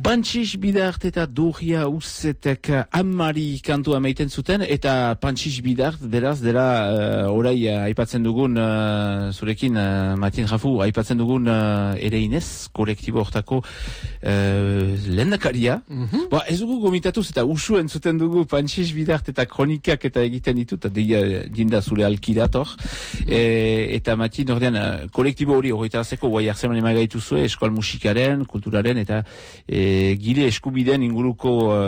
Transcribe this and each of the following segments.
Pantxix Bidart eta Doria Uzetek amari kantua meiten zuten, eta Pantxix Bidart, beraz, dela orai aipatzen dugun, zurekin, Matin Rafu, aipatzen dugun ere inez, kolektibo hortako lehendakaria. Ez dugu gomitatuz eta usu entzuten dugu Pantxix Bidart eta kronikak eta egiten ditut, eta dinda zure alkidator. Eta Matin ordean, kolektibo hori horretarazeko guai hartzeman emagaitu zuen, eskol musikaren, kulturaren, eta gile eskubideen inguruko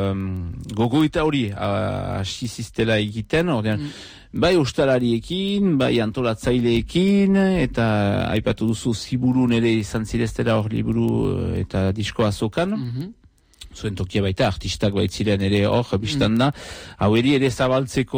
gogoeta hori hasi ziztela egiten, ordean, bai ostalariekin, bai antolatzaileekin, eta aipatu duzu ziburun ere izan zireztela hor liburu eta disko azokan. Zuen tokia baita, artistak baitziren ere hor, biztan da, hau ere zabaltzeko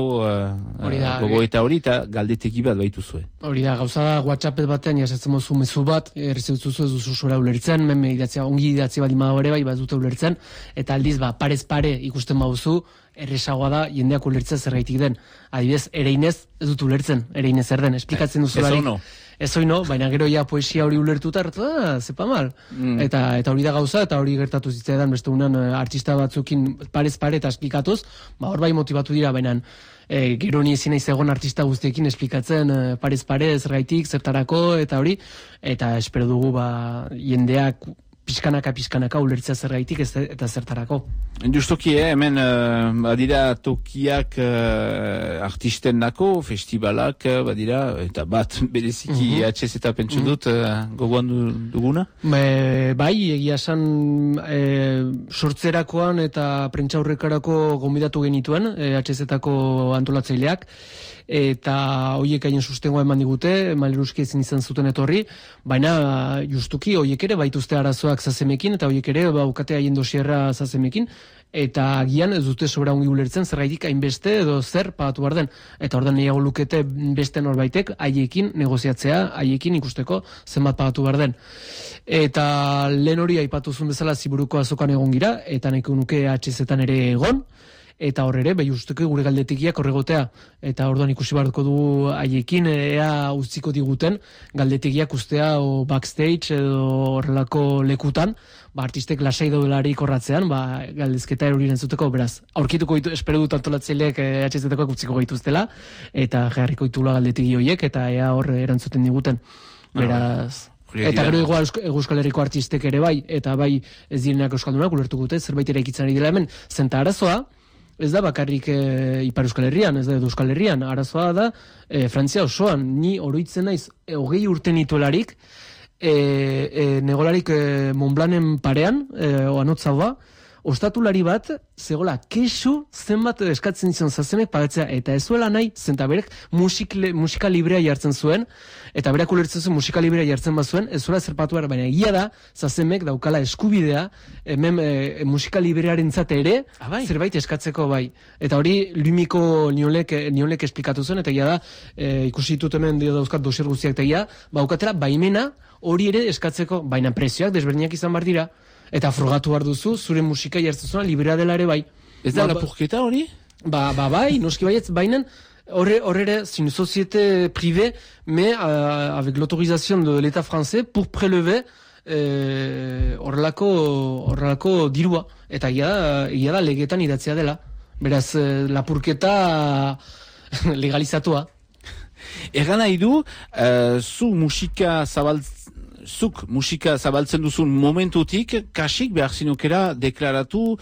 gogoeta hori, eta galdeteki bat baitu zuen. Hori da, gauza da, WhatsAppet batean jasetzen mozu mezu bat, errezeutzuzu ez duzu zura ulertzen, ongi idatzia bat imadago ere bai, bat dute ulertzen, eta aldiz, parez pare ikusten bauzu, erresagoa da, jendeak ulertzen zergaitik den. Adibidez, ereinez ez dut ulertzen, ereinez zer den, esplikatzen duzu darik. Ez oino, baina gero ja poesia hori ulertuta, zepa mal. Eta hori da gauza, eta hori gertatu zitzaidan, beste unan artista batzukin parez pare eta esplikatuz, hor bai motivatu dira, baina gero ni ezin naiz egon artista guztiekin esplikatzen parez pare, zergaitik, zertarako, eta hori, eta espero dugu jendeak pizkanaka ulertzea zergaitik eta zertarako. Justoki, hemen badira tokiak artisten dako, festivalak badira, eta bat bereziki HZ eta pentsu dut gogoan duguna? Bai, egia esan sortzerakoan eta prentsaurrekarako gonbidatu genituen HZ-ako antolatzaileak, eta horiek haien sustengoa eman digute, Maleruski ezin izan zuten etorri, baina justuki horiek ere baituzte arazoak zazemekin, eta horiek ere baukate haien dosierra zazemekin, eta agian ez dute sobra ongi ulertzen zergaitik hainbeste edo zer pagatu behar den. Eta ordan nahiago lukete beste norbaitek haiekin negoziatzea, haiekin ikusteko zenbat pagatu behar den. Eta lehen hori aipatuzun bezala ziburuko azokan egon gira, eta nahiko nuke HZ-etan ere egon, eta hor ere, usteko gure galdetegiak horregotea. Eta orduan ikusi beharko dugu haiekin ea utziko diguten galdetegiak ustea o backstage edo horrelako lekutan, artistek lasai daudelarik horratzean, galdezketa erori entzuteko, beraz, aurkituko ditu, espero dut antolatzaileak HZ-eko utziko gaituztela, eta jarriko ditula galdetegi horiek, eta ea hor erantzuten diguten, beraz... Eta gero Euskal Herriko artistek ere bai, eta bai ez direnak euskaldunak ulertuko dute, zerbait ere ikitzen ari dela hemen, zenta arazoa, ez da bakarrik Ipar Euskal Herrian, ez da Euskal Herrian, arazoa da Frantzia osoan, ni oroitzen naiz 20 urte nituelarik, negolarik Montblanen parean, oanotzaua, ostatulari bat, zegoela, kesu zenbat eskatzen izan zazemek pagatzea, eta ez zuela nahi, zenta berek musika librea jartzen zuen, eta berak ulertzen zuen musika librea jartzen bazuen, ez zuela zerpatu behar, baina egia da, zazemek daukala eskubidea, hemen musika librearen zate ere, zerbait eskatzeko bai. Eta hori, Lumiko niolek esplikatu zuen, eta egia da, ikusi ditut hemen dauzkat dosier guztiak, eta egia, baukatela baimena hori ere eskatzeko, baina prezioak desberdinak izan behar dira. Eta frogatu behar duzu, zure musika jartzen zuen, librea dela ere bai. Ez da lapurketa hori? Bai, noski baietz, baina horre, c'est une société privée, mais avec l'autorisation de l'État français pour prélever horrelako dirua. Eta egia da legetan idatzea dela. Beraz, lapurketa legalizatua. Egan nahi du, zuk musika zabaltzen duzun momentutik, kasik behar zinukera deklaratu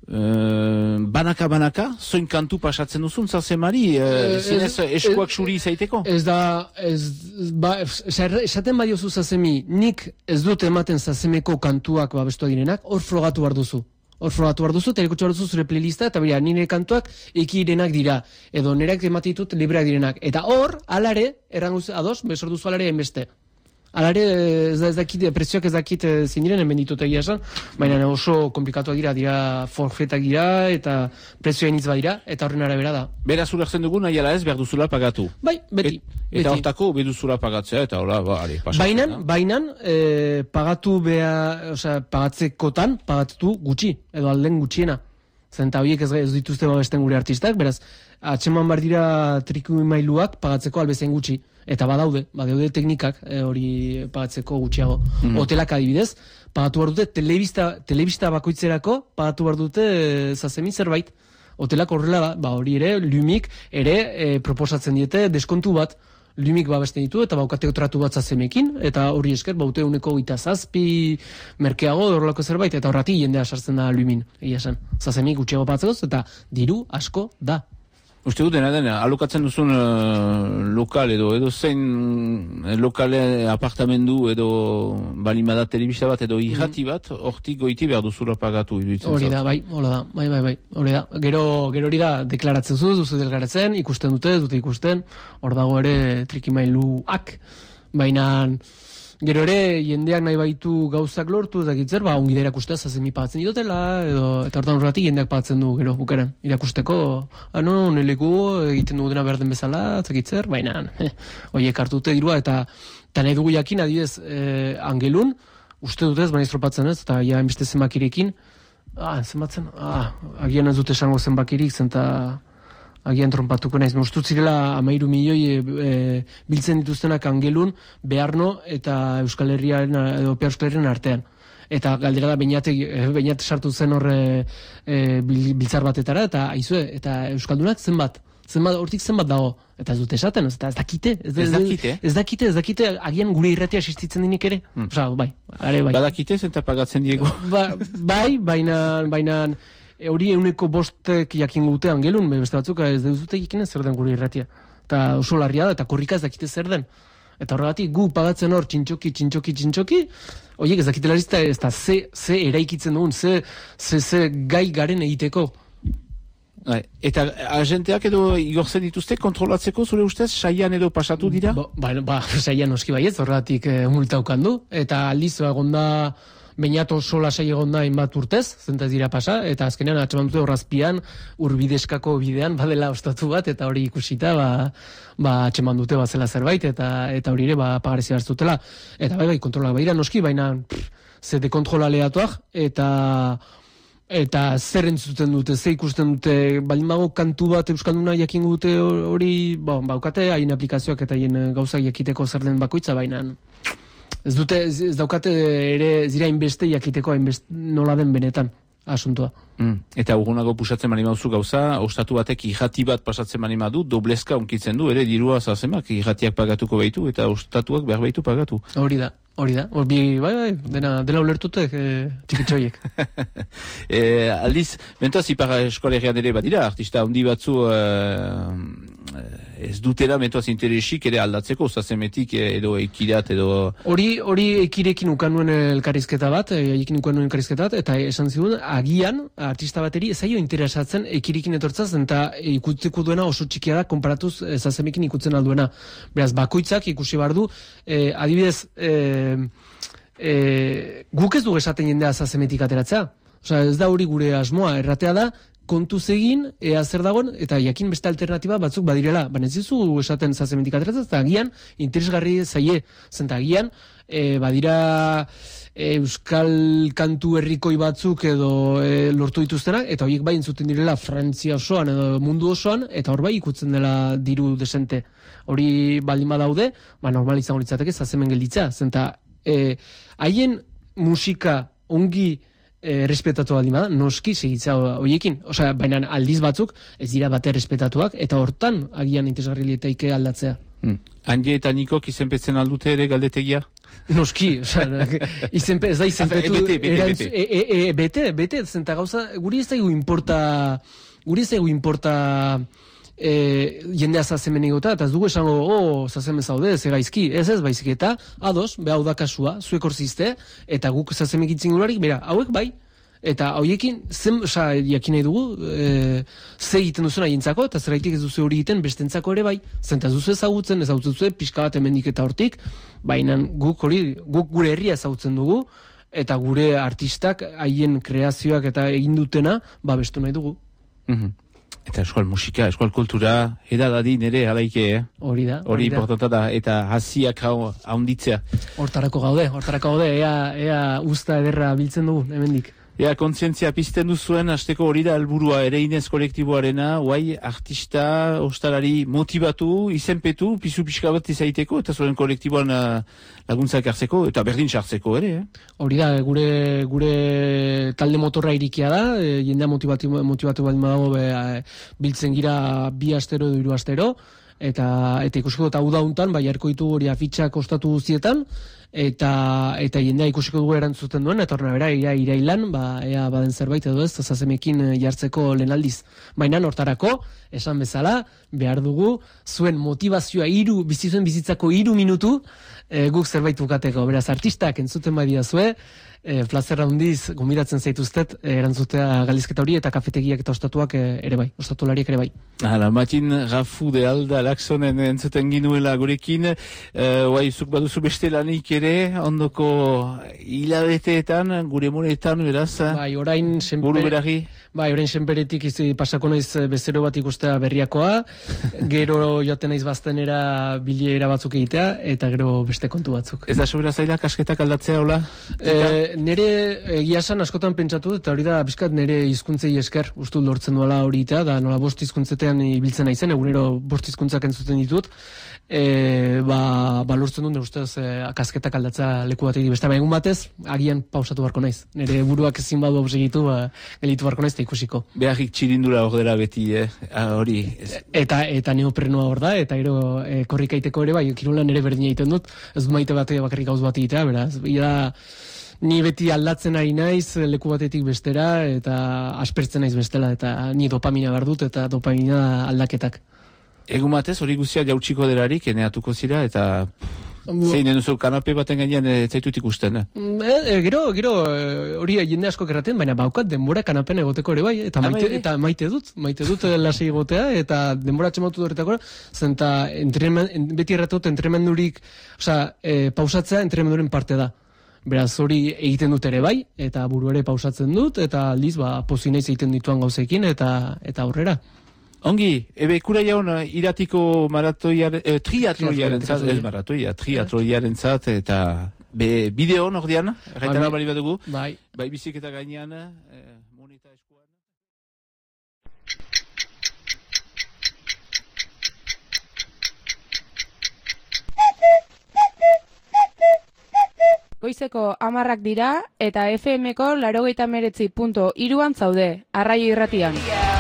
banaka, zoin kantu pasatzen duzun, zazemari, zinez eskuak suri izaiteko? Ez da, esaten badiozu zazemi, nik ez dut ematen zazemeko kantuak babestu direnak, hor frogatu behar duzu. Hor frogatu behar duzu, eta erikotxo behar duzu zure playlista, eta bera, nire kantuak ekirenak dira, edo nireak ematitut libreak direnak. Eta hor, alare, erranguz, ados, besor duzu alare enbeste. Alare, ez dakit, prezioak ez dakit zindiren, hemen ditut egia esan, baina oso komplikatuak dira forfetak dira, eta prezioa initz badira, eta horren arabera da. Beraz ulertzen dugu nahi ala ez behar duzula pagatu. Bai, beti. Eta hortako beduzula pagatzea, eta hola, pasatzen. Bainan, pagatzekotan, pagatu gutxi, edo alden gutxiena. Zenta horiek ez dituzte babesten gure artistak, beraz, atxeman bar dira trikimailuak pagatzeko albezain gutxi. Eta badaude teknikak hori pagatzeko gutxiago. Hotelak adibidez, pagatu behar dute, telebista bakoitzerako pagatu behar dute zazemi zerbait. Hotelak horrela da, hori ere, Lumik ere proposatzen diete deskontu bat. Lumik babesten ditu eta baukateko tratu bat zazemekin, eta hori esker baute uneko 7 merkeago horrelako zerbait, eta horrati jendea sartzen da Lumin, egia esan. Zazemik gutxiago pagatzeko eta diru asko da. Uste dut dena, alokatzen duzun lokal edo zein lokale apartamendu edo balimada telebista bat edo irrati bat, hortik goiti behar duzula pagatu iruditzen. Hori da, bai, hori da. Gero hori da, deklaratzen duzu deklaratzen, ikusten dute ikusten, hor dago ere trikimailuak, baina gero ere jendeak nahi baitu gauzak lortu, dakitzer, ongi da irakustea zazemi pagatzen ditotela, eta hortan horretik jendeak pagatzen du gero bukaren, irakusteko, neleku egiten dugu dena behar den bezala, dakitzer, baina horiek hartute dirua, eta nahi dugu jakin, adibidez, Angelun, uste dutez, baina iztropatzen ez, eta ja enbeste zenbakirekin, zenbatzen, agian ez dute esango zenbakirik, zenta agian trompatuko naiz. Ustut zirela 13 milioi biltzen dituztenak Angelun, Bearno eta Euskal Herriaren edo Euskal Herriaren artean. Eta galdera da beinat sartu zen horre biltzar batetara, eta aizue, eta Euskaldunak zenbat hortik zenbat dago. Eta ez dute esaten, ez dakite. Ez dakite, agian gure irratia asistitzen dinik ere. Osa, bai. Badakite zenta pagatzen diego. Bai, baina hori 105 jakin gute Angelun, beste batzuk ez dute jakin zer den gure irratia. Eta oso larria da, eta korrika ez dakite zer den. Eta horregatik gu pagatzen hor txintxoki, horiek ez dakite larizta ez da ze eraikitzen dugun, ze gai garen egiteko. Eta agenteak edo igortzen dituzte kontrolatzeko zure ustez, saian edo pasatu dira? Saian oski baiez, horregatik multaukan du, eta aldiz egonda Beñato sola sai egonda hainbat urtez, zentaz dira pasa, eta azkenean atxeman dute horrazpian, urbideskako bidean badela ostatu bat, eta hori ikusita, atxeman dute bazela zerbait, eta hori ere pagarezi hartzutela. Eta bai, kontrolak badira noski, baina ze dekontrola aleatuak, eta zer entzuten dute, ze ikusten dute, balin bago kantu bat euskalduna jakin dute hori, baukate, haien aplikazioak eta haien gauzak jakiteko zer den bakoitza, baina ez daukate ere zira inbeste jakiteko nola den benetan asuntoa. Eta urgunago pusatzen mani mauzu gauza, ostatu batek irrati bat pasatzen mani madu, doblezka unkitzen du, ere dirua zazemak, irratiak pagatuko behitu eta ostatuak behar behitu pagatu. Hori da. Bai, dena ulertutek txikitxoiek. Aldiz, mentoaz ipar eskolegian ere badira, artista handi batzu ez dutela mentoaz interesik ere aldatzeko, zazemetik edo ekirat edo... Hori ekirekin ukanuen elkarrizketa bat, eta esan zigun, agian, artista bateri, ez aio interesatzen ekirekin etortzaz, eta ikutzeko duena oso txikia da, konparatuz zazemekin ikutzen alduena. Beraz, bakoitzak ikusi behar du, adibidez, guk ez dugu esaten jendea zazemetik ateratzea. Osa, ez da hori gure asmoa, erratea da, kontuz egin, ea zer dagoen, eta jakin beste alternatiba batzuk badirela. Baina ez dizu esaten zazemetik ateratzea, eta agian interesgarri zaie, zenta agian, badira euskal kantu herrikoi batzuk edo lortu dituztenak, eta horiek bai entzuten direla Frantzia osoan edo mundu osoan, eta hor bai ikutzen dela diru desente. Hori baldin badaude, normal izango litzateke zazemen gelditza, zenta haien musika ongi respetatu baldin bada, noski segitza horiekin. Osea, baina aldiz batzuk ez dira bate respetatuak, eta hortan agian interesgarri lietaike aldatzea. Anje eta Nikok izenpetzen aldute ere galdetegia? Noski, ez da izenpetu... Bete, zenta gauza, guri ez daigu importa jendea zazemen egota, eta ez dugu esango, zazemen zaude, ze gaizki, ez baizik eta, ados, hau da kasua, zuek horzizte, eta guk zazemek itzingularik, bera, hauek bai, eta hauekin, jakin nahi dugu, ze egiten duzuna jentzako, eta zeraitik ez duzu hori egiten bestentzako ere bai, zenta ez duzu ezagutzen, ez duzu pixka bat hemendik eta hortik, baina guk gure herria ezagutzen dugu, eta gure artistak haien kreazioak eta egin dutena, bestu nahi dugu. Eta eskual musika, eskual kultura, edadadin ere, alaike, Hori da. Hori importanta da, eta hasiak haunditzea. Hortarako gaude, ea usta ederra biltzen dugu, hemendik. Ea, kontzientzia pizten duzuen, hasteko hori da helburua ere Inez kolektiboarena, guai, artista, ostalari motivatu, izenpetu, pisu pixka bat izaiteko, eta zuen kolektiboan laguntzak hartzeko, eta berdin sartzeko ere, Hori da, gure talde motorra irikia da, jendea motivatu baldin badago biltzen gira 2 astero edo 3 astero, eta ikusiko dut hau dauntan, bai jarko ditu hori afitxak ostatu guztietan, eta jendea ikusiko dugu erantzuten duen, eta horrena bera, irailan, ea baden zerbait edo ez, zazemekin jartzeko lehen aldiz. Baina hortarako, esan bezala, behar dugu, zuen motivazioa bizizuen bizitzako 3 minutu, guk zerbait bukateko. Beraz, artistak entzuten badia zue, plazer handiz gombitatzen zaituztet erantzutea galdezketa hori eta kafetegiak eta ostatuak ere bai, ostatulariak ere bai. Hala, Matin Rafu de Alda Laksonen entzuten ginuela gurekin, zuk baduzu beste lanik ere, ondoko hilabeteetan, gure monetan, beraz? Bai, orain senperetik pasako naiz bezero bat ikustea Berriakoa, gero joaten naiz Baztenera bilera batzuk egitea, eta gero beste kontu batzuk. Ez da sobera zaila kasketak aldatzea, hola? Nere egia esan askotan pentsatu, eta hori da bizkat nere hizkuntzei esker, ustu lortzen duela hori eta, da nola 5 hizkuntzetean ibiltzen naizen, egunero 5 hizkuntzak entzuten ditut, lortzen duen ustez kasketak aldatzea leku batetik beste, egun batez, agian pausatu barko naiz. Nere buruak ezin badu segitu, gelitu barko naiz eta ikusiko. Beharrik txirindura hor dela beti, hori. Eta neoprenoa hor da, eta gero korrikaiteko ere, bai, kirolan ere berdina egiten dut, ez maiete batek bakarrik gauz bat egitea, beraz, ni beti aldatzen ari naiz leku batetik bestera eta aspertzen naiz bestela eta ni dopamina behar dut eta dopamina aldaketak. Egun batez hori guztia jautsiko delarik eneatuko zira eta zein duzu kanape baten gainean zaitut ikusten. Gero hori jende asko erraten, baina baukat denbora kanapen egoteko ere bai eta maite dut lasai egotea eta denbora txematu horretako zenta beti erratut entremendurik, pausatzea entremenduren parte da. Beraz hori egiten dut ere bai, eta buru ere pausatzen dut, eta aldiz, pozinaiz egiten dituan gauzekin, eta aurrera. Ongi, kura jaun iratiko triatroiaren zat, ez maratoia, triatroiaren zat, eta bideo nordian, gaitara bali badugu, bai biziketa gainean, moneta eskuan. Goizeko 10 dira eta FM-ko 89.3 zaude, Arraio Irratian.